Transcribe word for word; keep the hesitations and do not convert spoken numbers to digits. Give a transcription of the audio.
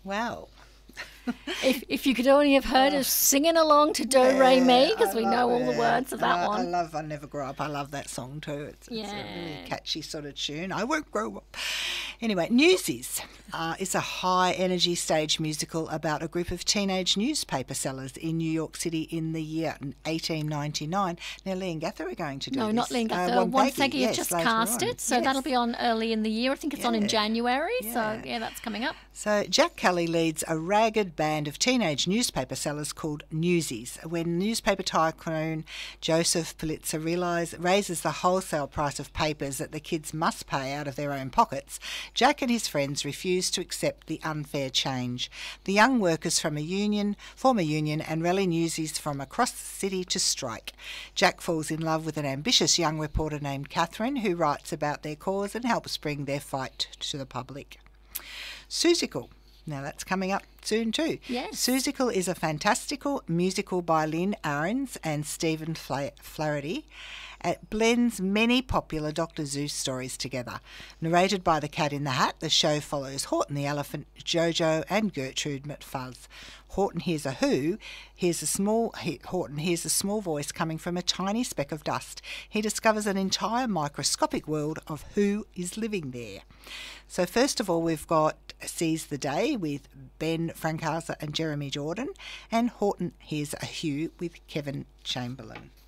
Well, If if you could only have heard us singing along to Do Re Mi, because we know all the words of that I, one. I love I Never Grow Up. I love that song too. It's, it's a really Yeah. catchy sort of tune. I won't grow up. Anyway, Newsies uh, is a high-energy stage musical about a group of teenage newspaper sellers in New York City in the year eighteen ninety-nine. Now, Lee and Gather are going to do No, this. not Lee and Uh, Gather. Wonthaggi, Wonthaggi yes, has just later cast on. it, so Yes. that'll be on early in the year. I think it's on in Yeah. January, so Yeah. yeah, that's coming up. So Jack Kelly leads a ragged band of teenage newspaper sellers called Newsies. When newspaper tycoon Joseph Pulitzer realize, raises the wholesale price of papers that the kids must pay out of their own pockets, Jack and his friends refuse to accept the unfair change. The young workers from a union form a union and rally Newsies from across the city to strike. Jack falls in love with an ambitious young reporter named Catherine, who writes about their cause and helps bring their fight to the public. Susical. Now that's coming up soon too. Yes. Susical is a fantastical musical by Lynn Ahrens and Stephen Fla- Flaherty. It blends many popular Doctor Seuss stories together. Narrated by the Cat in the Hat, the show follows Horton the elephant, Jojo and Gertrude McFuzz. Horton hears a who, hears a small he, Horton hears a small voice coming from a tiny speck of dust. He discovers an entire microscopic world of who is living there. So first of all, we've got Seize the Day with Ben Frankhauser and Jeremy Jordan, and Horton hears a who with Kevin Chamberlain.